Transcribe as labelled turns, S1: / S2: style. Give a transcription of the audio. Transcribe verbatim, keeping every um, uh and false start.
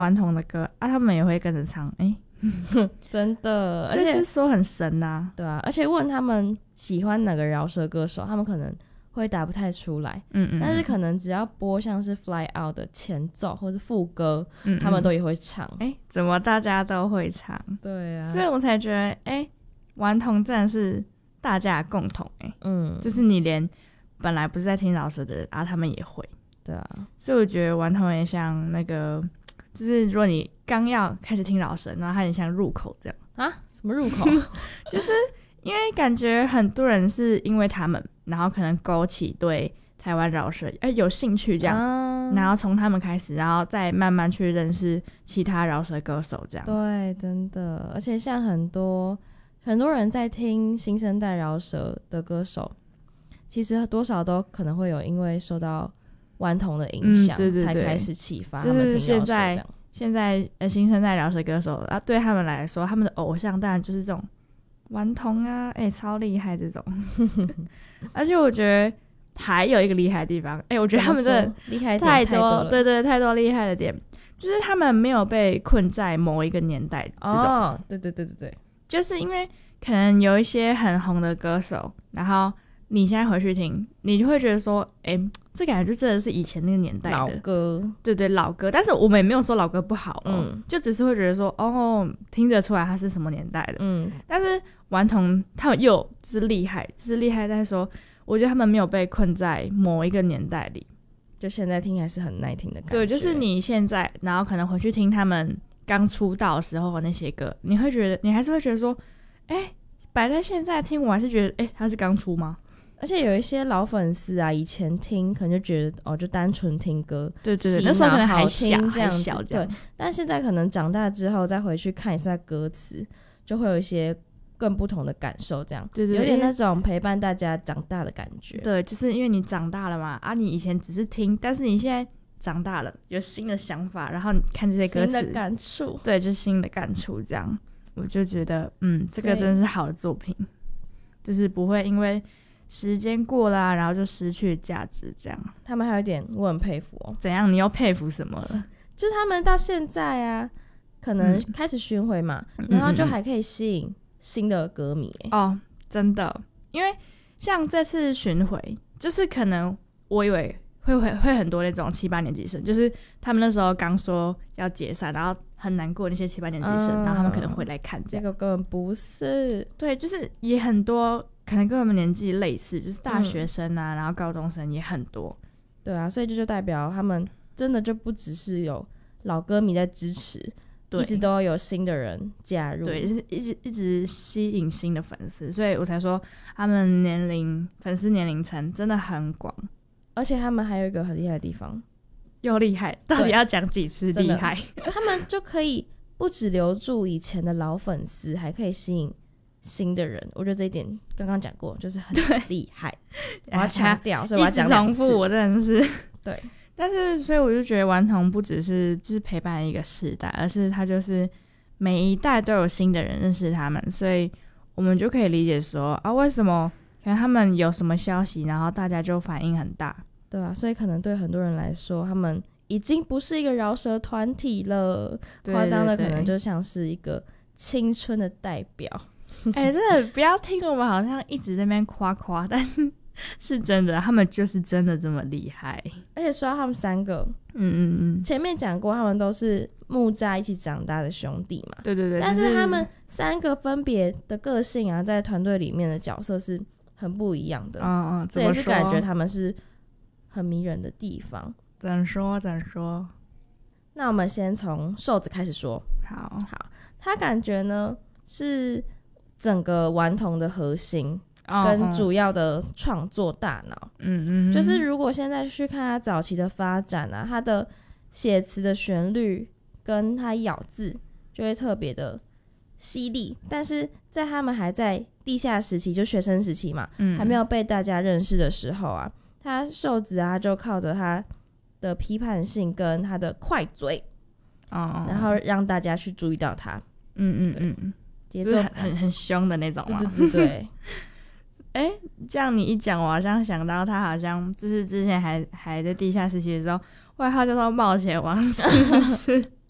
S1: 顽童的歌啊，他们也会跟着唱，哎、欸，
S2: 真的，而
S1: 且是说很神呐、啊，
S2: 对啊，而且问他们喜欢哪个饶舌歌手，他们可能会答不太出来，嗯嗯，但是可能只要播像是 Fly Out 的前奏或是副歌，嗯嗯，他们都也会唱。
S1: 哎、欸，怎么大家都会唱？
S2: 对啊，
S1: 所以我才觉得，哎、欸，顽童真的是大家的共同、欸，哎，嗯，就是你连本来不是在听饶舌的人啊，他们也会。
S2: 对啊，
S1: 所以我觉得顽童也像那个，就是如果你刚要开始听饶舌，然后它很像入口这样
S2: 啊？什么入口？
S1: 就是因为感觉很多人是因为他们，然后可能勾起对台湾饶舌哎有兴趣这样，啊、然后从他们开始，然后再慢慢去认识其他饶舌歌手这样。
S2: 对，真的，而且像很多很多人在听新生代饶舌的歌手，其实多少都可能会有因为受到顽童的影响、嗯，对对对，才开始启发他们听饶舌。就是现在
S1: 现在呃新生代饶舌歌手啊，对他们来说，他们的偶像当然就是这种顽童啊，哎、欸，超厉害这种。而且我觉得还有一个厉害的地方，哎、欸，我觉得他们真的
S2: 厉害
S1: 太多，
S2: 太多
S1: 对对，太多厉害的点，就是他们没有被困在某一个年代这种。
S2: 哦，对对对对对，
S1: 就是因为可能有一些很红的歌手，然后你现在回去听，你就会觉得说，哎、欸，这感觉就真的是以前那个年代的
S2: 老歌，
S1: 对对，老歌。但是我们也没有说老歌不好、哦，嗯，就只是会觉得说，哦，听得出来他是什么年代的，嗯。但是顽童他们又就是厉害，就是厉害在说，我觉得他们没有被困在某一个年代里，
S2: 就现在听还是很耐听的感觉。
S1: 对，就是你现在，然后可能回去听他们刚出道的时候的那些歌，你会觉得，你还是会觉得说，哎、欸，摆在现在听，我还是觉得，哎、欸，他是刚出吗？
S2: 而且有一些老粉丝啊，以前听可能就觉得哦，就单纯听歌，
S1: 对对对，那时候可能还
S2: 小这样子，
S1: 这样
S2: 对。但现在可能长大之后再回去看一下歌词，就会有一些更不同的感受，这样，对对，有点那种陪伴大家长大的感觉。
S1: 对，就是因为你长大了嘛，啊，你以前只是听，但是你现在长大了，有新的想法，然后你看这些歌词，
S2: 新的感触，
S1: 对，就是新的感触，这样，我就觉得，嗯，这个真的是好的作品，就是不会因为时间过了、啊、然后就失去价值这样。
S2: 他们还有一点我很佩服哦。
S1: 怎样？你又佩服什么了？
S2: 就是他们到现在啊，可能开始巡回嘛、嗯、然后就还可以吸引新的歌迷、欸、
S1: 哦，真的。因为像这次巡回，就是可能我以为会会会很多那种七八年级生，就是他们那时候刚说要解散，然后很难过那些七八年级生、嗯、然后他们可能会来看这样。
S2: 这个根本不是。
S1: 对，就是也很多可能跟我们年纪类似，就是大学生啊、嗯、然后高中生也很多。
S2: 对啊，所以这就代表他们真的就不只是有老歌迷在支持，一直都有新的人加入，
S1: 对，就是一直一直吸引新的粉丝，所以我才说他们年龄粉丝年龄层真的很广。
S2: 而且他们还有一个很厉害的地方，
S1: 又厉害，到底要讲几次厉害？
S2: 他们就可以不只留住以前的老粉丝，还可以吸引新的人。我觉得这一点刚刚讲过，就是很厉害。我要强调，所以我要讲两次。
S1: 一直重复，我真的是
S2: 对。
S1: 但是，所以我就觉得顽童不只是就是陪伴一个世代，而是他就是每一代都有新的人认识他们，所以我们就可以理解说啊，为什么可能他们有什么消息，然后大家就反应很大。
S2: 对啊，所以可能对很多人来说，他们已经不是一个饶舌团体了，夸张的可能就像是一个青春的代表。
S1: 哎、欸，真的不要听我们好像一直在那边夸夸，但是是真的，他们就是真的这么厉害。
S2: 而且说到他们三个，
S1: 嗯嗯嗯，
S2: 前面讲过他们都是木栅一起长大的兄弟嘛，
S1: 对对对。
S2: 但是他们三个分别的个性啊，在团队里面的角色是很不一样的。
S1: 嗯嗯，
S2: 这也是感觉他们是很迷人的地方。
S1: 怎么说？怎么说？
S2: 那我们先从瘦子开始说。
S1: 好
S2: 好，他感觉呢是整个顽童的核心。跟主要的创作大脑，
S1: 嗯嗯，
S2: 就是如果现在去看他早期的发展啊，他的写词的旋律跟他咬字就会特别的犀利，但是在他们还在地下时期，就学生时期嘛，嗯，还没有被大家认识的时候啊，他瘦子啊就靠着他的批判性跟他的快嘴，哦，然后让大家去注意到他，
S1: 嗯嗯嗯，节奏很很很凶的那种嘛，
S2: 对对对对。
S1: 哎、欸，这样你一讲，我好像想到他好像就是之前还还在地下时期的时候，外号叫做冒险王，是不是？